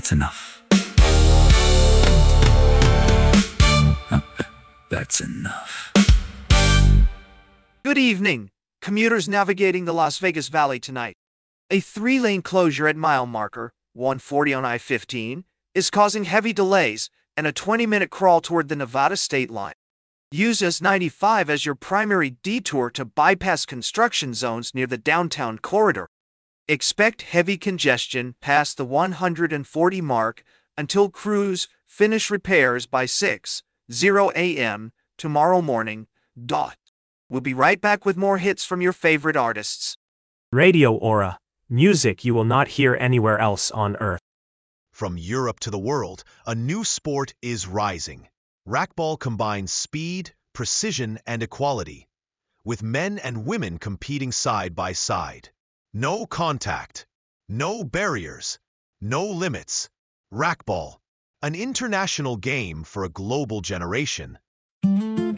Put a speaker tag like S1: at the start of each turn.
S1: That's enough. That's enough.
S2: Good evening, commuters navigating the Las Vegas Valley tonight. A 3-lane closure at mile marker 140 on I-15 is causing heavy delays and a 20-minute crawl toward the Nevada state line. Use S95 as your primary detour to bypass construction zones near the downtown corridor. Expect heavy congestion past the 140 mark until crews finish repairs by 6:00 a.m. tomorrow morning. We'll be right back with more hits from your favorite artists.
S3: Radio Aura, music you will not hear anywhere else on Earth.
S4: From Europe to the world, a new sport is rising. Racquetball combines speed, precision, and equality, with men and women competing side by side. No contact, no barriers, no limits. Racquetball, an international game for a global generation.